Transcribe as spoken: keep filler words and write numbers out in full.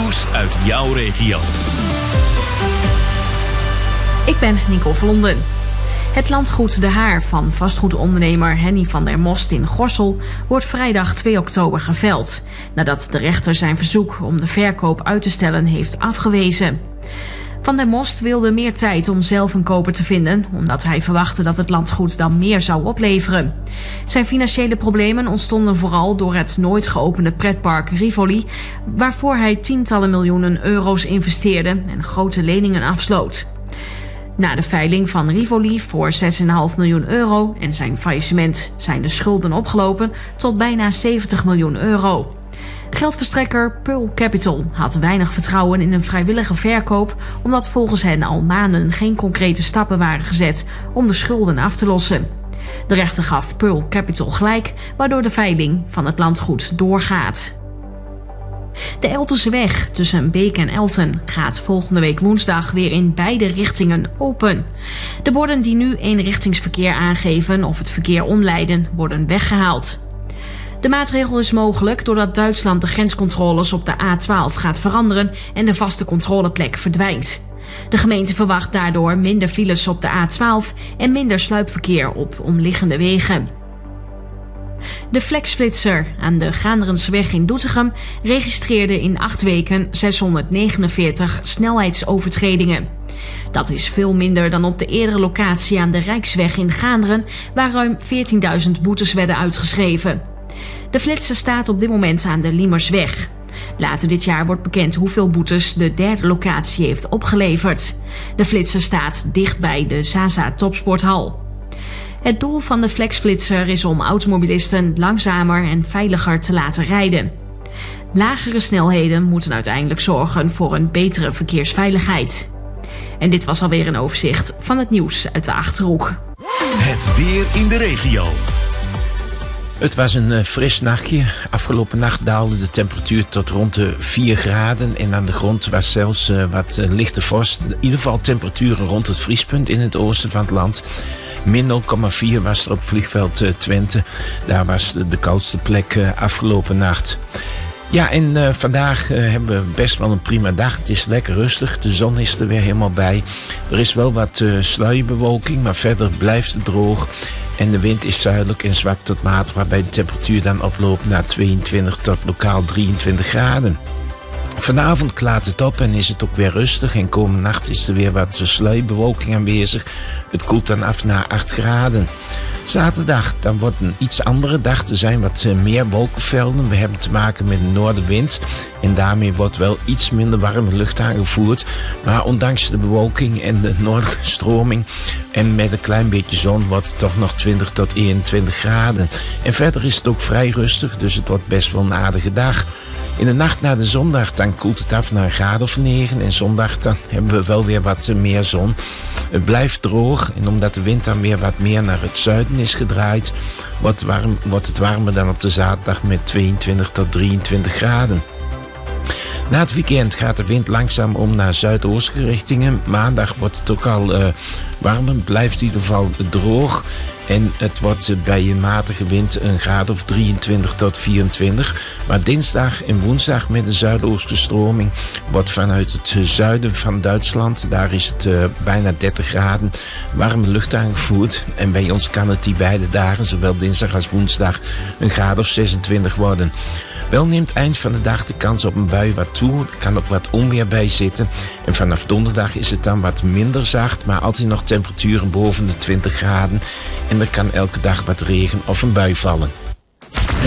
nieuws uit jouw regio. Ik ben Nicole Vlonden. Het landgoed De Haar van vastgoedondernemer Henny van der Most in Gorssel wordt vrijdag twee oktober geveld, nadat de rechter zijn verzoek om de verkoop uit te stellen heeft afgewezen. Van der Most wilde meer tijd om zelf een koper te vinden, omdat hij verwachtte dat het landgoed dan meer zou opleveren. Zijn financiële problemen ontstonden vooral door het nooit geopende pretpark Rivoli, waarvoor hij tientallen miljoenen euro's investeerde en grote leningen afsloot. Na de veiling van Rivoli voor zes komma vijf miljoen euro en zijn faillissement zijn de schulden opgelopen tot bijna zeventig miljoen euro. Geldverstrekker Pearl Capital had weinig vertrouwen in een vrijwillige verkoop, omdat volgens hen al maanden geen concrete stappen waren gezet om de schulden af te lossen. De rechter gaf Pearl Capital gelijk, waardoor de veiling van het landgoed doorgaat. De Eltenseweg tussen Beek en Elten gaat volgende week woensdag weer in beide richtingen open. De borden die nu eenrichtingsverkeer aangeven of het verkeer omleiden worden weggehaald. De maatregel is mogelijk doordat Duitsland de grenscontroles op de A twaalf gaat veranderen en de vaste controleplek verdwijnt. De gemeente verwacht daardoor minder files op de A twaalf en minder sluipverkeer op omliggende wegen. De Flexflitser aan de Gaanderensweg in Doetinchem registreerde in acht weken zeshonderdnegenenveertig snelheidsovertredingen. Dat is veel minder dan op de eerdere locatie aan de Rijksweg in Gaanderen, waar ruim veertienduizend boetes werden uitgeschreven. De flitser staat op dit moment aan de Liemersweg. Later dit jaar wordt bekend hoeveel boetes de derde locatie heeft opgeleverd. De flitser staat dicht bij de Zaza Topsporthal. Het doel van de Flexflitser is om automobilisten langzamer en veiliger te laten rijden. Lagere snelheden moeten uiteindelijk zorgen voor een betere verkeersveiligheid. En dit was alweer een overzicht van het nieuws uit de Achterhoek. Het weer in de regio. Het was een uh, fris nachtje. Afgelopen nacht daalde de temperatuur tot rond de vier graden. En aan de grond was zelfs uh, wat uh, lichte vorst. In ieder geval temperaturen rond het vriespunt in het oosten van het land. Min nul komma vier was er op vliegveld uh, Twente. Daar was de, de koudste plek uh, afgelopen nacht. Ja, en uh, vandaag uh, hebben we best wel een prima dag. Het is lekker rustig. De zon is er weer helemaal bij. Er is wel wat uh, sluierbewolking, maar verder blijft het droog. En de wind is zuidelijk en zwak tot matig, waarbij de temperatuur dan oploopt naar tweeëntwintig tot lokaal drieëntwintig graden. Vanavond klaart het op en is het ook weer rustig. En komende nacht is er weer wat sluierbewolking aanwezig. Het koelt dan af naar acht graden. Zaterdag, dan wordt een iets andere dag. Er zijn wat meer wolkenvelden. We hebben te maken met een noordenwind. En daarmee wordt wel iets minder warme lucht aangevoerd. Maar ondanks de bewolking en de noordelijke stroming en met een klein beetje zon wordt het toch nog twintig tot eenentwintig graden. En verder is het ook vrij rustig, dus het wordt best wel een aardige dag. In de nacht naar de zondag dan koelt het af naar een graad of negen. En zondag dan hebben we wel weer wat meer zon. Het blijft droog. En omdat de wind dan weer wat meer naar het zuiden is gedraaid, wordt, warm, wordt het warmer dan op de zaterdag met tweeëntwintig tot drieëntwintig graden. Na het weekend gaat de wind langzaam om naar zuidoostelijke richtingen. Maandag wordt het ook al uh, warmer. Het blijft in ieder geval droog. En het wordt bij een matige wind een graad of drieëntwintig tot vierentwintig. Maar dinsdag en woensdag met een zuidoostelijke stroming wordt vanuit het zuiden van Duitsland, daar is het uh, bijna dertig graden, warme lucht aangevoerd. En bij ons kan het die beide dagen, zowel dinsdag als woensdag, een graad of zesentwintig worden. Wel neemt eind van de dag de kans op een bui wat toe. Er kan ook wat onweer bij zitten. En vanaf donderdag is het dan wat minder zacht, maar altijd nog temperaturen boven de twintig graden. En er kan elke dag wat regen of een bui vallen.